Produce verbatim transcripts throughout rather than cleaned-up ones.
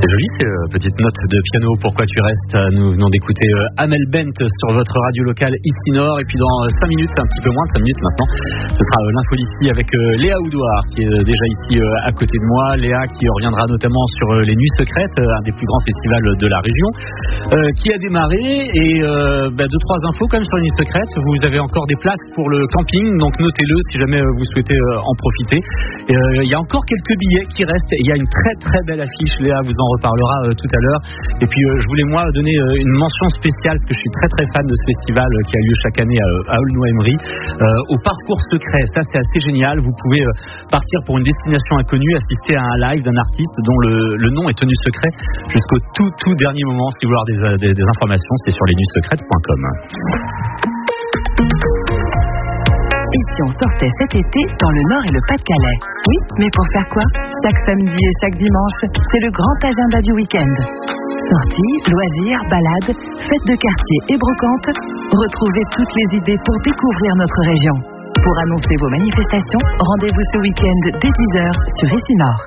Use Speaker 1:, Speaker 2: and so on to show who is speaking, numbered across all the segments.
Speaker 1: C'est joli ces euh, petites notes de piano. Pourquoi tu restes? Nous venons d'écouter euh, Amel Bent sur votre radio locale ici Nord. Et puis dans cinq minutes, un petit peu moins de cinq minutes maintenant, ce sera euh, l'info d'ici avec euh, Léa Oudouard qui est euh, déjà ici euh, à côté de moi. Léa qui reviendra notamment sur euh, les Nuits Secrètes, euh, un des plus grands festivals de la région, euh, qui a démarré. Et euh, bah, deux, trois infos quand même sur les Nuits Secrètes. Vous avez encore des places pour le camping, donc notez-le si jamais euh, vous souhaitez euh, en profiter. Il euh, y a encore quelques billets qui restent. Il y a une très très belle affiche. Léa vous en reparlera euh, tout à l'heure. Et puis euh, je voulais moi donner euh, une mention spéciale parce que je suis très très fan de ce festival euh, qui a lieu chaque année à, à Aulnoy-Emery euh, au parcours secret. Ça c'est assez génial. Vous pouvez euh, partir pour une destination inconnue, assister à un live d'un artiste dont le, le nom est tenu secret jusqu'au tout tout dernier moment. Si vous voulez avoir des, des, des informations, c'est sur les nuits secrètes point com.
Speaker 2: Et si on sortait cet été dans le Nord et le Pas-de-Calais? Oui, mais pour faire quoi? Chaque samedi et chaque dimanche, c'est le grand agenda du week-end. Sorties, loisirs, balades, fêtes de quartier et brocantes, retrouvez toutes les idées pour découvrir notre région. Pour annoncer vos manifestations, rendez-vous ce week-end dès dix heures sur Ici Nord.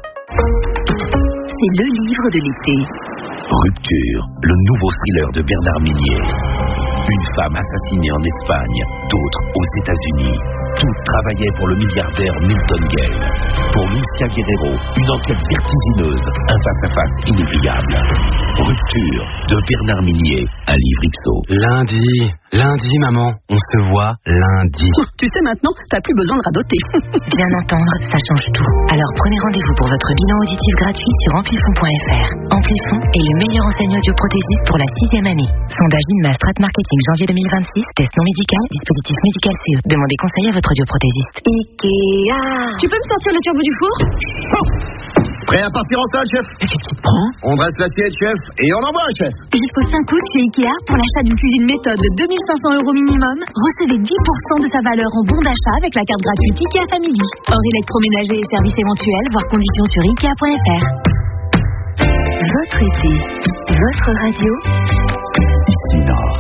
Speaker 2: C'est le livre de l'été.
Speaker 3: Rupture, le nouveau thriller de Bernard Minier. Une femme assassinée en Espagne, d'autres aux États-Unis. Toutes travaillaient pour le milliardaire Milton Gale. Pour Lucia Guerrero, une enquête vertigineuse, un face-à-face inévitable. Rupture de Bernard Minier, un livre Ixo.
Speaker 4: Lundi, lundi maman, on se voit lundi.
Speaker 5: Tu sais maintenant, t'as plus besoin de radoter.
Speaker 2: Bien entendre, ça change tout. Alors prenez rendez-vous pour votre bilan auditif gratuit sur amplifon point f r. Amplifon est le meilleur enseignant audioprothésiste pour la sixième année. Sondage INMA Strat Marketing janvier deux mille vingt-six, test non médical, dispositif médical C E. Demandez conseil à votre audioprothésiste. Ikea.
Speaker 5: Tu peux me sortir le turbo du four?
Speaker 6: Oh, prêt à partir en salle, chef?
Speaker 5: Qu'est-ce qui te prend?
Speaker 6: On dresse l'assiette, chef, et on envoie, chef.
Speaker 5: Jusqu'au cinq août chez Ikea, pour l'achat d'une cuisine méthode de deux mille cinq cents euros minimum, recevez dix pour cent de sa valeur en bon d'achat avec la carte gratuite Ikea Family. Hors électroménager et services éventuels, voire conditions sur ikea point f r.
Speaker 2: Votre été, votre radio,
Speaker 3: Ici Nord.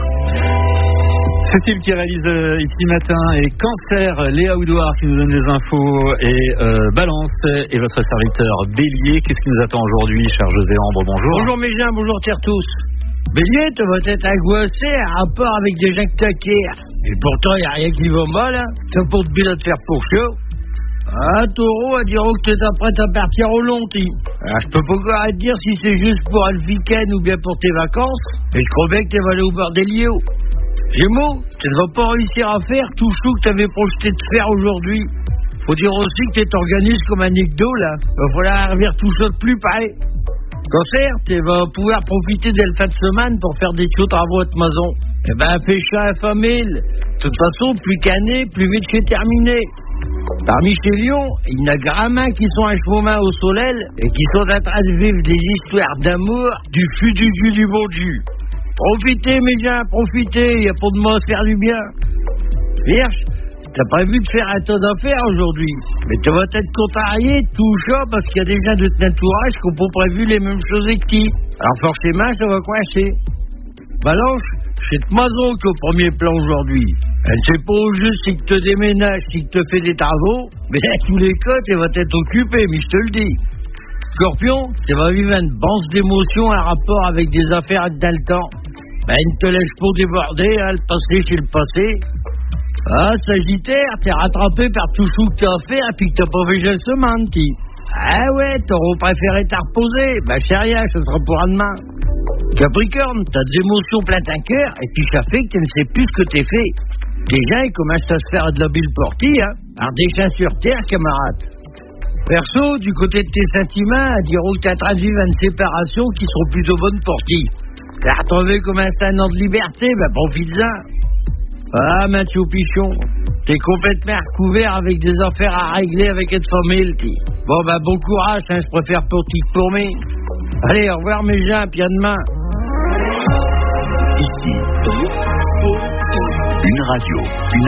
Speaker 1: Cécile qui réalise euh, ici matin et Cancer, Léa Oudouard qui nous donne les infos et euh, Balance et votre serviteur Bélier. Qu'est-ce qui nous attend aujourd'hui, cher José Ambre? Bonjour.
Speaker 7: Bonjour mes gens, bonjour tous. Bélier, tu vas être angoissé à rapport avec des gens que t'acquiers. Et pourtant, il n'y a rien qui va mal, hein. C'est pour te bien te faire pour chaud. Ah, Taureau, elle dira que tu es prête à partir au long, t'y. Alors, je peux pas encore te dire si c'est juste pour un week-end ou bien pour tes vacances. Et je crois bien que tu vas aller au bord des lieux. Gémeaux, tu ne vas pas réussir à faire tout chou que tu avais projeté de faire aujourd'hui. Faut dire aussi que tu t'organises comme un ecdo, là. Va falloir revenir tout ça de plus pareil. Cancer, tu vas pouvoir profiter de la fin de semaine pour faire des petits travaux à ta maison. Eh ben, fais chat à famille. De toute façon, plus qu'année, plus vite c'est terminé. Parmi chez Lyon, il y en a gramins qui sont à chemin au soleil et qui sont en train de vivre des histoires d'amour du fût du jus du bon jus. Profitez, mes gens, profitez, il n'y a pas de mal à se faire du bien. Vierge, t'as prévu de faire un tas d'affaires aujourd'hui, mais tu vas être contrarié, tout ça, parce qu'il y a des gens de ton entourage qui n'ont pas prévu les mêmes choses que qui. Alors forcément, ça va coincer. Balance, c'est te maison qui est au premier plan aujourd'hui. Elle ne sait pas au juste si tu te déménages, si tu te fais des travaux, mais à tous les cas, tu vas être occupé, mais je te le dis. Scorpion, tu vas vivre une banse d'émotions en rapport avec des affaires dans le temps. Ben, ne te laisse pas déborder, hein, le passé c'est le passé. Ah, Sagittaire, t'es rattrapé par tout chou que t'as fait, et puis que t'as pas fait geste semaine, t'y. Ah ouais, t'aurais préféré t'as reposé. Ben, c'est rien, ce sera pour demain. Capricorne, t'as des émotions plein un cœur, et puis ça fait que tu ne sais plus ce que t'es fait. Déjà, ils commencent à se faire de la bille portée, hein. Alors, des chiens sur terre, camarade. Perso, du côté de tes sentiments, diront que t'as en train de vivre une séparation qui seront plutôt bonnes pour qui. T'as retrouvé comme un instant de liberté, ben profite-en. Ah, Mathieu Pichon, t'es complètement recouvert avec des affaires à régler avec une famille, t'y. Bon, ben bon courage, hein, je préfère pour ti que pour mes. Allez, au revoir mes gens, puis à demain.
Speaker 3: Ici, une radio, une